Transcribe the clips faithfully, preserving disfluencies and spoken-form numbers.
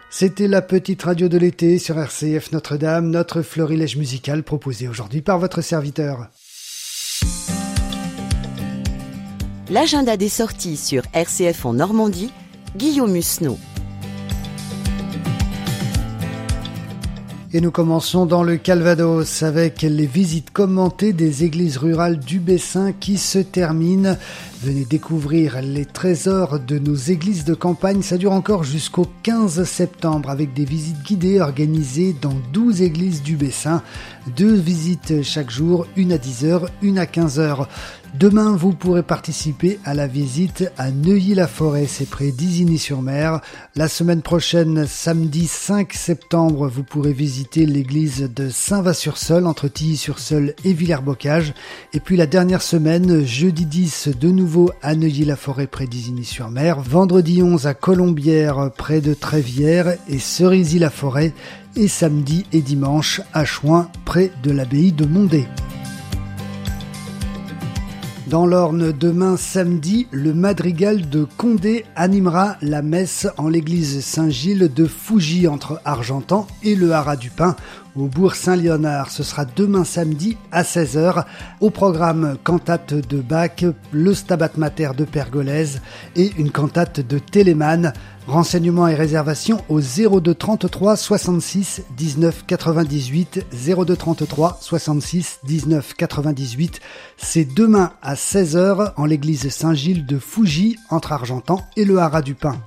C'était la petite radio de l'été sur R C F Notre-Dame, notre florilège musical proposé aujourd'hui par votre serviteur. L'agenda des sorties sur R C F en Normandie, Guillaume Musneau. Et nous commençons dans le Calvados avec les visites commentées des églises rurales du Bessin qui se terminent. Venez découvrir les trésors de nos églises de campagne. Ça dure encore jusqu'au quinze septembre avec des visites guidées organisées dans douze églises du Bessin. Deux visites chaque jour, une à dix heures, une à quinze heures. Demain, vous pourrez participer à la visite à Neuilly-la-Forêt, c'est près d'Isigny-sur-Mer. La semaine prochaine, samedi cinq septembre, vous pourrez visiter l'église de Saint-Va-sur-Seul, entre Tilly-sur-Seul et Villers-Bocage. Et puis la dernière semaine, jeudi dix, de nouveau à Neuilly-la-Forêt, près d'Isigny-sur-Mer. Vendredi onze à Colombières, près de Trévières et Cerisy-la-Forêt. Et samedi et dimanche à Chouin, près de l'abbaye de Mondé. Dans l'Orne, demain samedi, le Madrigal de Condé animera la messe en l'église Saint-Gilles de Fougy entre Argentan et le Haras du Pin au bourg Saint-Léonard. Ce sera demain samedi à seize heures. Au programme, cantate de Bach, le Stabat Mater de Pergolèse et une cantate de Telemann. Renseignements et réservations au zéro deux trente-trois soixante-six dix-neuf quatre-vingt-dix-huit, zéro deux trente-trois soixante-six dix-neuf quatre-vingt-dix-huit. C'est demain à seize heures en l'église Saint-Gilles de Fougy entre Argentan et le Haras du Pin.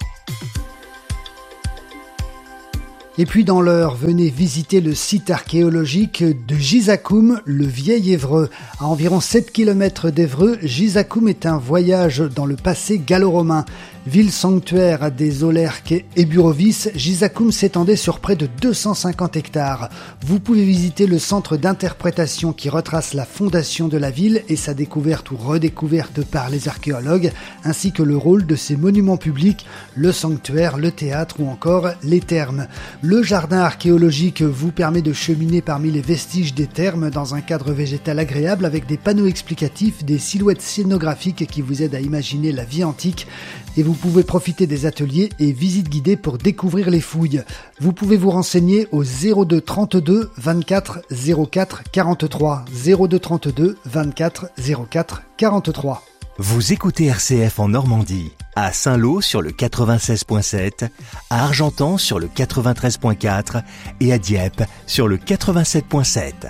Et puis dans l'Eure, venez visiter le site archéologique de Gizacoum, le Vieil Évreux. À environ sept kilomètres d'Évreux, Gizacoum est un voyage dans le passé gallo-romain. Ville sanctuaire des Aulerques et Burovis, Gizacoum s'étendait sur près de deux cent cinquante hectares. Vous pouvez visiter le centre d'interprétation qui retrace la fondation de la ville et sa découverte ou redécouverte par les archéologues, ainsi que le rôle de ses monuments publics, le sanctuaire, le théâtre ou encore les thermes. Le jardin archéologique vous permet de cheminer parmi les vestiges des thermes dans un cadre végétal agréable avec des panneaux explicatifs, des silhouettes scénographiques qui vous aident à imaginer la vie antique. Et vous pouvez profiter des ateliers et visites guidées pour découvrir les fouilles. Vous pouvez vous renseigner au zéro deux trente-deux vingt-quatre zéro quatre quarante-trois, zéro deux trente-deux vingt-quatre zéro quatre quarante-trois. Vous écoutez R C F en Normandie, à Saint-Lô sur le quatre-vingt-seize virgule sept, à Argentan sur le quatre-vingt-treize virgule quatre et à Dieppe sur le quatre-vingt-sept virgule sept.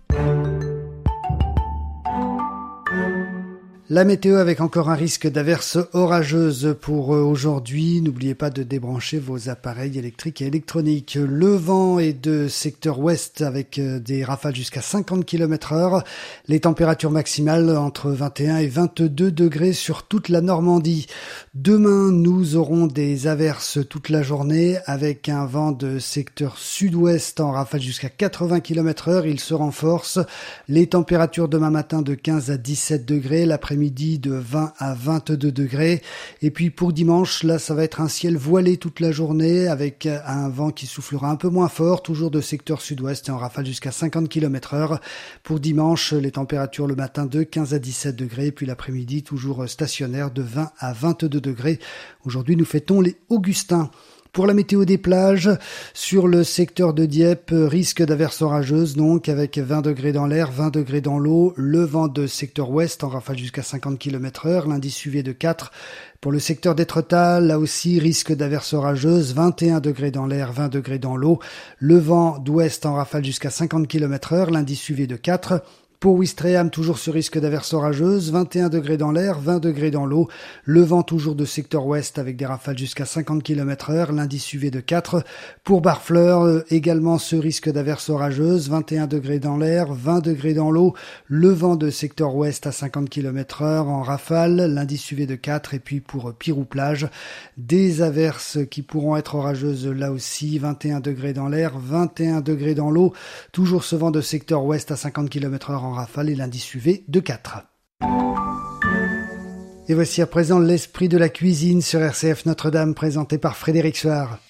La météo avec encore un risque d'averse orageuse pour aujourd'hui. N'oubliez pas de débrancher vos appareils électriques et électroniques. Le vent est de secteur ouest avec des rafales jusqu'à cinquante kilomètres heure. Les températures maximales entre vingt et un et vingt-deux degrés sur toute la Normandie. Demain, nous aurons des averses toute la journée avec un vent de secteur sud-ouest en rafale jusqu'à quatre-vingts kilomètres heure. Il se renforce. Les températures demain matin de quinze à dix-sept degrés. L'après-midi de vingt à vingt-deux degrés. Et puis pour dimanche, là, ça va être un ciel voilé toute la journée avec un vent qui soufflera un peu moins fort, toujours de secteur sud-ouest et en rafale jusqu'à cinquante kilomètres heure. Pour dimanche, les températures le matin de quinze à dix-sept degrés, et puis l'après-midi, toujours stationnaire de vingt à vingt-deux degrés. Aujourd'hui, nous fêtons les Augustins. Pour la météo des plages, sur le secteur de Dieppe, risque d'averse orageuse, donc avec vingt degrés dans l'air, vingt degrés dans l'eau, le vent de secteur ouest en rafale jusqu'à cinquante kilomètres heure, l'indice U V de quatre. Pour le secteur d'Étretat, là aussi, risque d'averse orageuse, vingt et un degrés dans l'air, vingt degrés dans l'eau, le vent d'ouest en rafale jusqu'à cinquante kilomètres heure, l'indice U V de quatre. Pour Ouistreham, toujours ce risque d'averse orageuse, vingt et un degrés dans l'air, vingt degrés dans l'eau, le vent toujours de secteur ouest avec des rafales jusqu'à cinquante kilomètres heure, l'indice U V de quatre. Pour Barfleur, également ce risque d'averse orageuse, vingt et un degrés dans l'air, vingt degrés dans l'eau, le vent de secteur ouest à cinquante kilomètres heure en rafale, l'indice U V de quatre. Et puis pour Pirou-Plage, des averses qui pourront être orageuses là aussi, vingt et un degrés dans l'air, vingt et un degrés dans l'eau, toujours ce vent de secteur ouest à cinquante kilomètres heure en rafale et l'indice U V de quatre. Et voici à présent l'esprit de la cuisine sur R C F Notre-Dame présenté par Frédéric Soir.